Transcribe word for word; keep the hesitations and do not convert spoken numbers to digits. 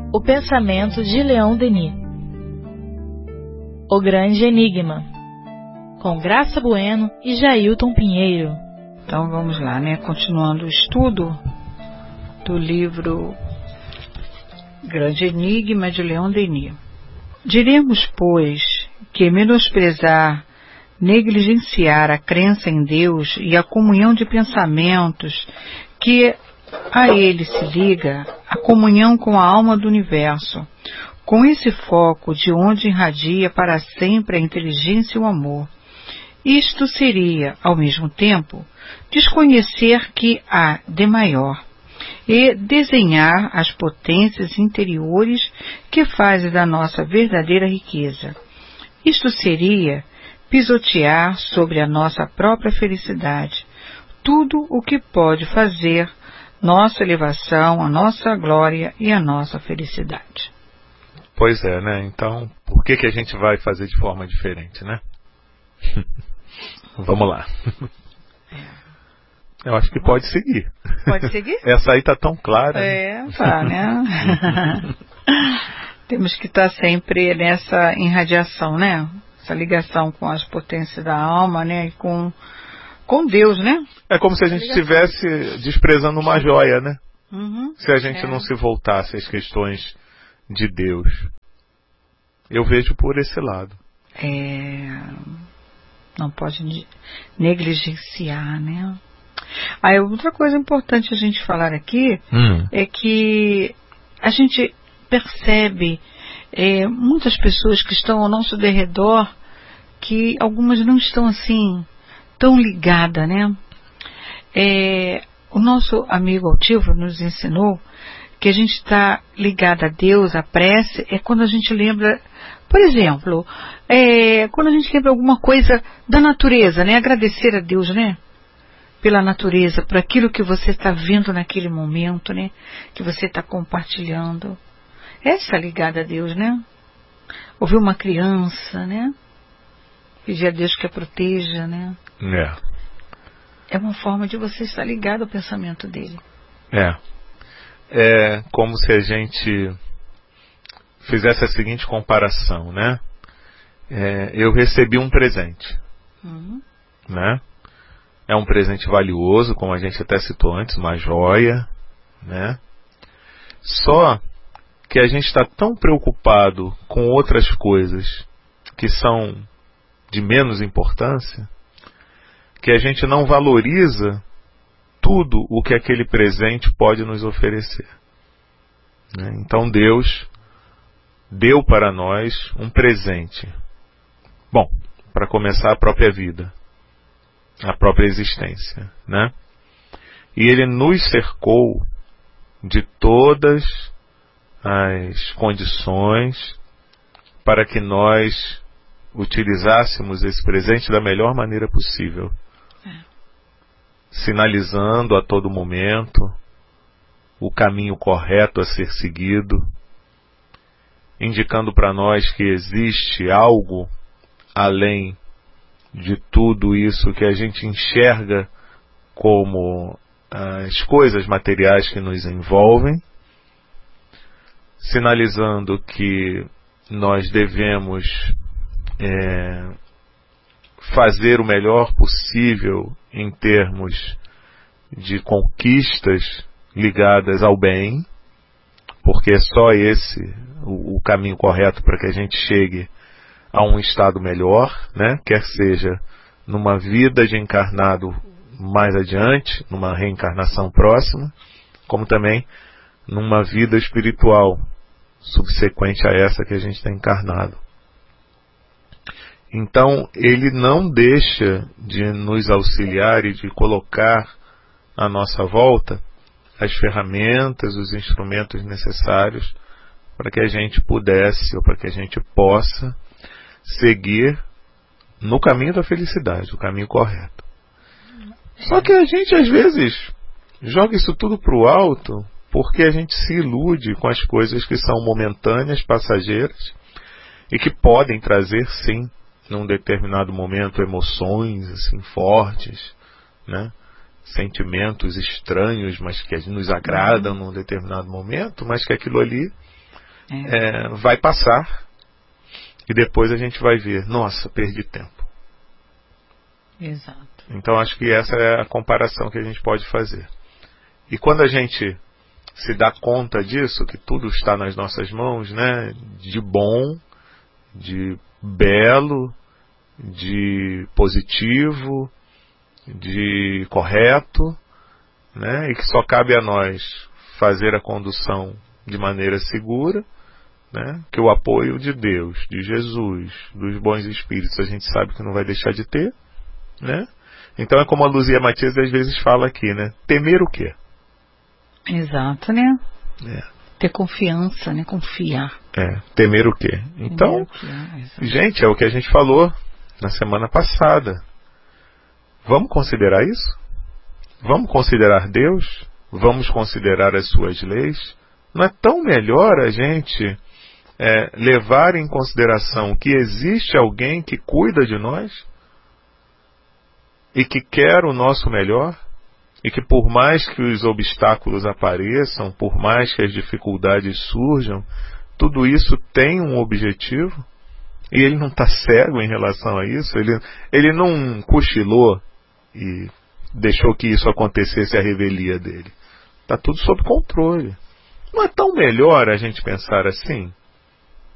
O pensamento de Leon Denis. O Grande Enigma, com Graça Bueno e Jailton Pinheiro. Então vamos lá, né? Continuando o estudo do livro Grande Enigma de Leon Denis. Diremos, pois, que menosprezar, negligenciar a crença em Deus e a comunhão de pensamentos que a ele se liga, a comunhão com a alma do universo, com esse foco de onde irradia para sempre a inteligência e o amor. Isto seria, ao mesmo tempo, desconhecer que há de maior e desenhar as potências interiores que fazem da nossa verdadeira riqueza. Isto seria pisotear sobre a nossa própria felicidade tudo o que pode fazer nossa elevação, a nossa glória e a nossa felicidade. Pois é, né? Então, por que que a gente vai fazer de forma diferente, né? Vamos lá. Eu acho que pode seguir. Pode seguir? Essa aí tá tão clara. É, né? Tá, né? Temos que estar sempre nessa irradiação, né? Essa ligação com as potências da alma, né? E com, com Deus, né? É como se a gente estivesse desprezando uma joia, né? Uhum. Se a gente é. não se voltasse às questões de Deus. Eu vejo por esse lado. É... Não pode negligenciar, né? Aí, outra coisa importante a gente falar aqui hum. é que a gente percebe é, muitas pessoas que estão ao nosso derredor, que algumas não estão assim tão ligadas, né? É, o nosso amigo altivo nos ensinou que a gente está ligado a Deus, a prece, é quando a gente lembra, por exemplo, é, quando a gente lembra alguma coisa da natureza, né? Agradecer a Deus, né? Pela natureza, por aquilo que você está vendo naquele momento, né? Que você está compartilhando. Essa é ligada a Deus, né? Ouvir uma criança, né? Pedir a Deus que a proteja, né? É. É uma forma de você estar ligado ao pensamento dele. É. É como se a gente fizesse a seguinte comparação, né? É, eu recebi um presente, uhum. né? É um presente valioso, como a gente até citou antes, uma joia, né? Só que a gente está tão preocupado com outras coisas que são de menos importância, que a gente não valoriza tudo o que aquele presente pode nos oferecer, né? Então Deus deu para nós um presente. Bom, para começar, a própria vida, a própria existência, né? E Ele nos cercou de todas as condições para que nós utilizássemos esse presente da melhor maneira possível, é. Sinalizando a todo momento o caminho correto a ser seguido, indicando para nós que existe algo além de tudo isso que a gente enxerga como as coisas materiais que nos envolvem, sinalizando que nós devemos é, fazer o melhor possível em termos de conquistas ligadas ao bem, porque é só esse o, o caminho correto para que a gente chegue a um estado melhor, né? Quer seja numa vida de encarnado mais adiante, numa reencarnação próxima, como também numa vida espiritual subsequente a essa que a gente está encarnado. Então, ele não deixa de nos auxiliar e de colocar à nossa volta as ferramentas, os instrumentos necessários para que a gente pudesse, ou para que a gente possa seguir no caminho da felicidade, o caminho correto. Só que a gente às vezes joga isso tudo para o alto porque a gente se ilude com as coisas que são momentâneas, passageiras e que podem trazer sim, num determinado momento, emoções assim fortes, né? Sentimentos estranhos, mas que nos agradam num determinado momento, mas que aquilo ali É. É, vai passar e depois a gente vai ver, nossa, perdi tempo. Exato. Então acho que essa é a comparação que a gente pode fazer. E quando a gente se dá conta disso, que tudo está nas nossas mãos, né, de bom, de belo, de positivo, de correto, né, e que só cabe a nós fazer a condução de maneira segura, né, que o apoio de Deus, de Jesus, dos bons espíritos, a gente sabe que não vai deixar de ter, né? Então é como a Luzia Matias às vezes fala aqui, né? Temer o quê? Exato, né? É. Ter confiança, né? Confiar. É, temer o quê? Então, Temer o quê? É, gente, é o que a gente falou na semana passada. Vamos considerar isso? Vamos considerar Deus? Vamos considerar as suas leis? Não é tão melhor a gente é, levar em consideração que existe alguém que cuida de nós e que quer o nosso melhor? E que por mais que os obstáculos apareçam, por mais que as dificuldades surjam, tudo isso tem um objetivo, e ele não está cego em relação a isso, ele, ele não cochilou e deixou que isso acontecesse à revelia dele. Está tudo sob controle. Não é tão melhor a gente pensar assim?